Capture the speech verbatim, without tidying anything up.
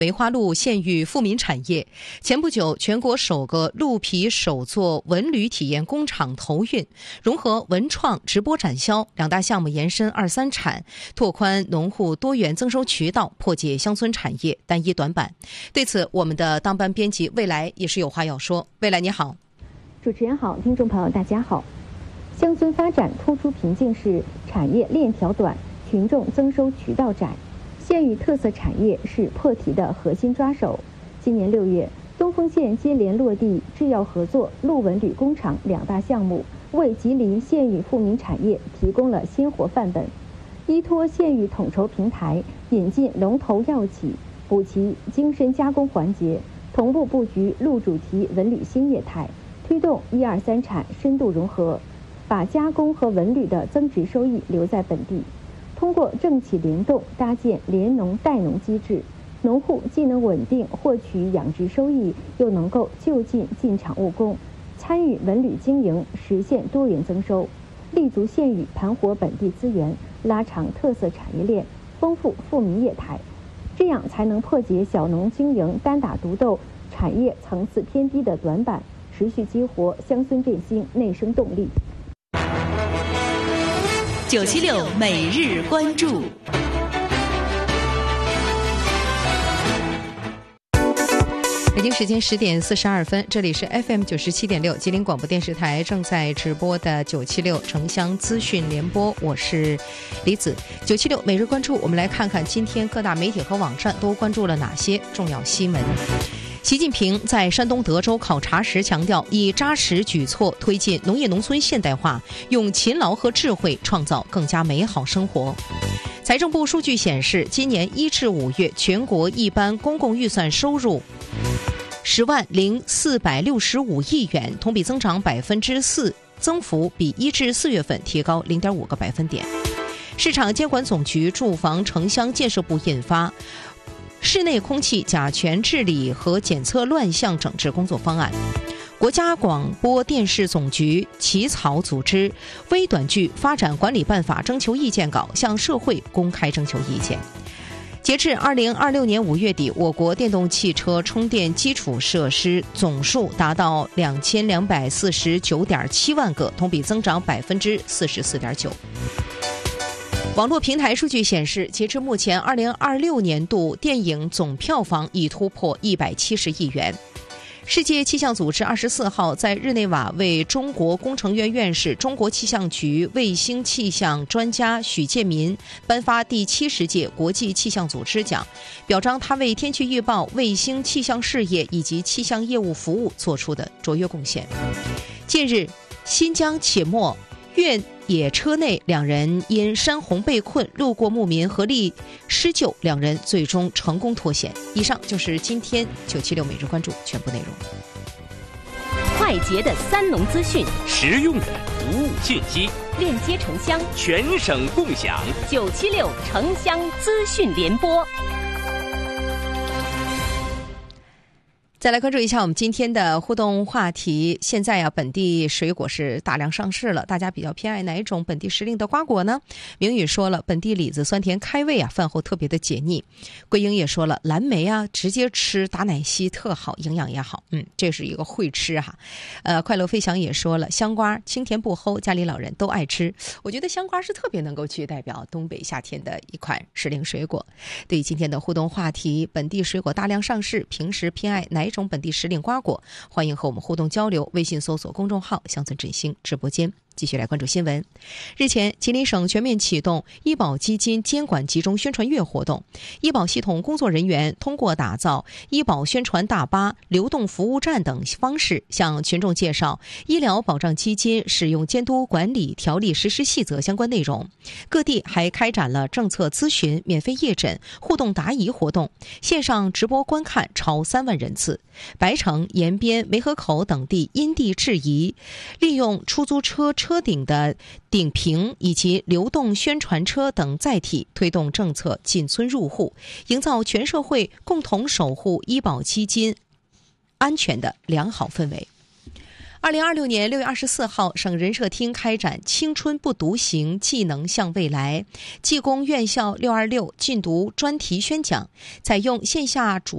梅花鹿现育富民产业。前不久，全国首个鹿皮手作文旅体验工厂投运，融合文创、直播展销两大项目，延伸二三产，拓宽农户多元增收渠道，破解乡村产业单一短板。对此，我们的当班编辑未来也是有话要说。未来你好。 主持人好，听众朋友大家好。乡村发展突出瓶颈是产业链条短，群众增收渠道窄。县域特色产业是破题的核心抓手。今年六月，东丰县接连落地制药合作、鹿文旅工厂两大项目，为吉林县域富民产业提供了鲜活范本。依托县域统筹平台，引进龙头药企，补齐精深加工环节，同步布局鹿主题文旅新业态，推动一二三产深度融合，把加工和文旅的增值收益留在本地。通过政企联动，搭建联农代农机制，农户既能稳定获取养殖收益，又能够就近进场务工，参与文旅经营，实现多元增收，立足县域盘活本地资源，拉长特色产业链，丰富富民业态，这样才能破解小农经营单打独斗、产业层次偏低的短板，持续激活乡村振兴内生动力。 九七六每日关注。 北京时间十点四十二分，这里是 F M 九十七点六吉林广播电视台正在直播的九七六城乡资讯联播，我是李子。九七六每日关注，我们来看看今天各大媒体和网站都关注了哪些重要新闻。习近平在山东德州考察时强调，以扎实举措推进农业农村现代化，用勤劳和智慧创造更加美好生活。财政部数据显示，今年一至五月全国一般公共预算收入十万零四百六十五亿元，同比增长百分之四，增幅比一至四月份提高零点五个百分点。市场监管总局住房城乡建设部印发室内空气甲醛治理和检测乱象整治工作方案。国家广播电视总局起草组织《微短剧发展管理办法》征求意见稿，向社会公开征求意见。截至二零二六年五月底，我国电动汽车充电基础设施总数达到两千两百四十九点七万个，同比增长百分之四十四点九。网络平台数据显示，截至目前，二零二六年度电影总票房已突破一百七十亿元。世界气象组织二十四号在日内瓦为中国工程院院士、中国气象局卫星气象专家许建民颁发第七十届国际气象组织奖，表彰他为天气预报、卫星气象事业以及气象业务服务做出的卓越贡献。近日，新疆且末越野车内两人因山洪被困，路过牧民合力施救，两人最终成功脱险。以上就是今天九七六每日关注全部内容。 快捷的三农资讯， 实用的服务信息， 链接城乡， 全省共享。 九七六城乡资讯联播。 再来关注一下我们今天的互动话题。现在啊，本地水果是大量上市了，大家比较偏爱哪一种本地时令的瓜果呢？明宇说了，本地李子酸甜开胃啊，饭后特别的解腻。桂英也说了，蓝莓啊，直接吃打奶昔特好，营养也好。嗯，这是一个会吃哈。呃，快乐飞翔也说了，香瓜清甜不齁，家里老人都爱吃。我觉得香瓜是特别能够去代表东北夏天的一款时令水果。对于今天的互动话题，本地水果大量上市，平时偏爱哪一种本地时令瓜果？欢迎和我们互动交流，微信搜索公众号乡村振兴直播间。继续来关注新闻。日前，吉林省全面启动医保基金监管集中宣传月活动，医保系统工作人员通过打造医保宣传大巴、流动服务站等方式，向群众介绍医疗保障基金使用监督管理条例实施细则相关内容。各地还开展了政策咨询、免费夜诊、互动答疑活动，线上直播观看超三万人次。白城、延边、梅河口等地因地制宜，利用出租车车顶的顶屏以及流动宣传车等载体，推动政策进村入户，营造全社会共同守护医保基金安全的良好氛围。二零二六年六月二十四号，省人社厅开展青春不独行，技能向未来技工院校六二六禁毒专题宣讲，采用线下主